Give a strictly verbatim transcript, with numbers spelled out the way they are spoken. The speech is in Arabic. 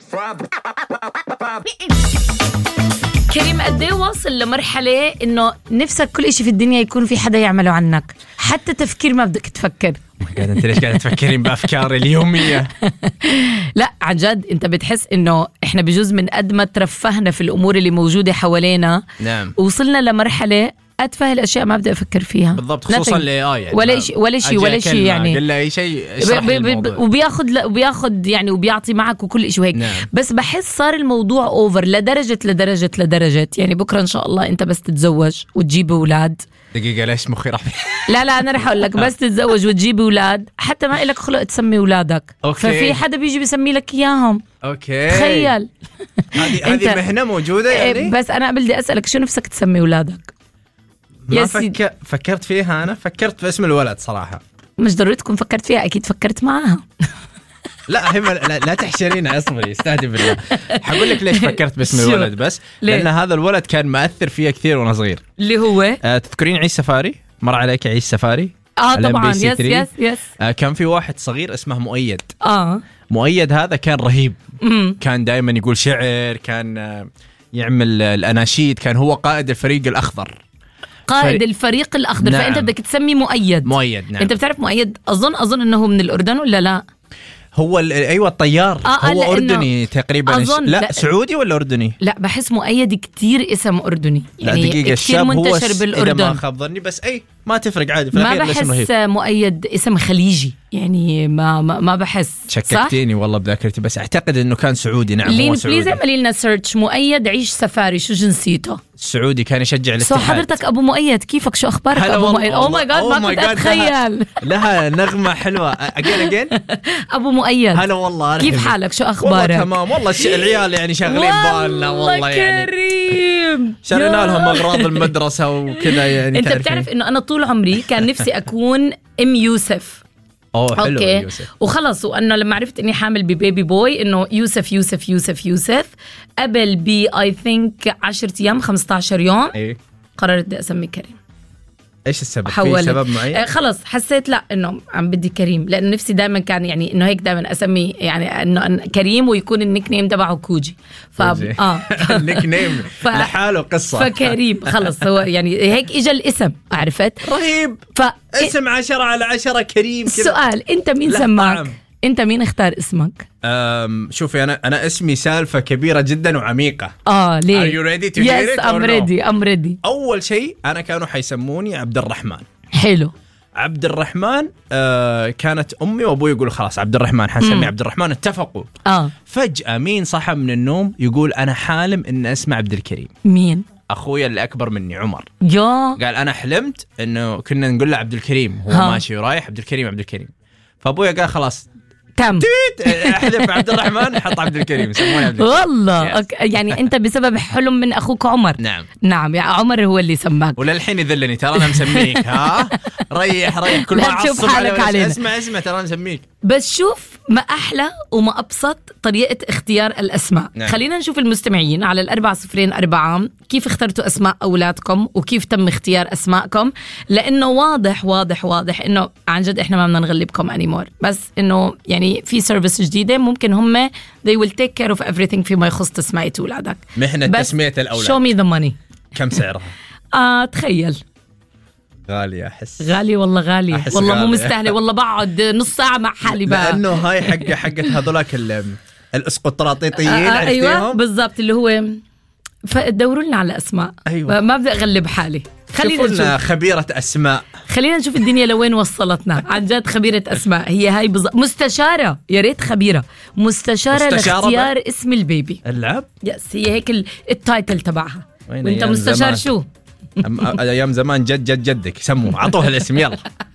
كريم، قد ايه واصل لمرحلة انه نفسك كل اشي في الدنيا يكون في حدا يعمله عنك، حتى تفكير ما بدك تفكر؟ قاعد انت ليش قاعد تفكرين بافكاري اليوميه؟ لا عن جد، انت بتحس انه احنا بجوز من قد ما ترفهنا في الامور اللي موجوده حوالينا، نعم، وصلنا لمرحله اتفه الاشياء ما بدي افكر فيها بالضبط، خصوصا الاي اي يعني ولا شيء ولا شيء ولا شيء يعني قل اي شيء وبياخذ وبياخذ يعني وبيعطي معك وكل شيء وهيك. نعم. بس بحس صار الموضوع اوفر لدرجه لدرجه لدرجه يعني بكره ان شاء الله انت بس تتزوج وتجيب اولاد. دقيقه، ليش مخي راح؟ لا لا انا رح اقول لك، بس تتزوج وتجيب اولاد حتى ما إلك خلق تسمي اولادك، أوكي. ففي حدا بيجي بيسمي لك اياهم. اوكي، تخيل هذه هذه مهنه موجوده يعني. بس انا بدي اسالك شو نفسك تسمي اولادك؟ ما فك... فكرت فيها. أنا فكرت في اسم الولد صراحة. مش ضروري تكون فكرت فيها، أكيد فكرت معها. لا هبه، لا, لا تحشرين، اصبري استهدي بالله. حقول لك ليش فكرت باسم الولد بس ليه؟ لأن هذا الولد كان مؤثر فيا كثير وأنا صغير. اللي هو آه تذكرين عيش سفاري؟ مر عليك عيش سفاري؟ اه طبعا، يس يس يس. آه كان في واحد صغير اسمه مؤيد. اه مؤيد هذا كان رهيب. مم. كان دائما يقول شعر، كان آه يعمل الأناشيد، كان هو قائد الفريق الأخضر، قائد فريق الفريق الأخضر. نعم. فأنت بدك تسمي مؤيد. مؤيد نعم. أنت بتعرف مؤيد؟ أظن أظن أنه من الأردن ولا لا؟ هو أيوة الطيار. آه هو أردني تقريبا. لا, لا سعودي ولا أردني؟ لا بحس مؤيد كتير اسم أردني يعني. لا دقيقة، كتير منتشر هو بالأردن. إذا ما خاب ظني، بس أي ما تفرق عادي. في ما بحس مؤيد اسم خليجي يعني، ما ما, ما بحس. شككتيني والله بذاكرتي، بس أعتقد إنه كان سعودي. نعم لين هو سعودي. بليز اعملي لنا سيرش مؤيد عيش سفاري، شو جنسيته؟ سعودي، كان يشجع الاتحاد. سو حضرتك أبو مؤيد، كيفك؟ شو أخبارك أبو مؤيد؟ أوه ماي جاد، ما كنت أتخيل. لها نغمة حلوة. أجين أجين أبو مؤيد، هلا والله. كيف حالك؟ شو أخبارك؟ والله تمام والله. العيال يعني شغالين بالنا والله يعني. كريم، شرينا لهم أغراض المدرسة وكذا يعني. أنت بتعرف إنه أنا طول عمري كان نفسي أكون أم يوسف. أوه حلو. أوكي. يوسف. وخلص، وأنه لما عرفت إني حامل ببيبي بوي إنه يوسف يوسف يوسف يوسف قبل بي I think عشرة أيام خمسة عشر يوم. إيه؟ قررت بدي أسمي كريم. ايش السبب؟ في سبب معين؟ آه خلص حسيت لا انه عم بدي كريم، لانه نفسي دائما كان يعني انه هيك دائما اسمي يعني انه كريم ويكون النيك نيم تبعه كوجي. ف اه النيك نيم ف... لحاله قصه. فكريم خلص هو يعني هيك اجى الاسم، عرفت؟ رهيب. ف... اسم عشرة على عشرة كريم كذا. السؤال، انت مين سماك؟ انت مين اختار اسمك؟ أم شوفي، انا انا اسمي سالفه كبيره جدا وعميقه. اه ليه؟ Are you ready to hear it yes, I'm ready I'm ready. اول شيء انا كانوا حيسموني عبد الرحمن. حلو. عبد الرحمن. آه كانت امي وابوي يقولوا خلاص عبد الرحمن حنسمي عبد الرحمن. اتفقوا. اه فجاه مين صحى من النوم يقول انا حالم ان اسمه عبد الكريم؟ مين؟ اخويا اللي اكبر مني عمر. يا قال انا حلمت انه كنا نقول له عبد الكريم، هو ها. ماشي ورايح عبد الكريم عبد الكريم. فابويا قال خلاص تم احذف عبد الرحمن، حط عبد الكريم، سموني عبد الكريم. والله يعني انت بسبب حلم من اخوك عمر. نعم نعم، يا عمر هو اللي سماك. وللحين يذلني، ترى انا مسميك. ها ريح ريح، كل ما عصب علينا. اسمع اسمع، ترى انا مسميك. بس شوف ما أحلى وما أبسط طريقة اختيار الأسماء. نعم. خلينا نشوف المستمعين على الأربعة صفرين أربعة كيف اخترتوا أسماء أولادكم وكيف تم اختيار أسماءكم، لأنه واضح واضح واضح إنه عن جد إحنا ما بدنا نغلبكم أنيمور، بس إنه يعني في سيرفيس جديدة ممكن هم they will take care of everything فيما يخص تسمية أولادك. محنة تسمية الأولاد. show me the money. كم سعرها؟ آه تخيل. غالية أحس. غالي والله غالي والله مو مستاهلة والله. بقعد نص ساعة مع حالي بقى، لأنه هاي حق حقت هذولاك الاسقطراطيطيين. آه عرفتيهم؟ أيوة بالضبط، اللي هو فدوروا لنا على أسماء. أيوة. ما بدي أغلب حالي. خلينا نشوف خبيرة أسماء. خلينا نشوف الدنيا لوين وصلتنا. عن جد خبيرة أسماء هي هاي بالضبط. مستشارة، يا ريت خبيرة مستشارة, مستشارة لاختيار بقى. اسم البيبي. اللعب يس، هي هيك التايتل تبعها. وانت مستشار زمان. شو أيام زمان جد جد جدك سموه، عطوها الاسم يلا.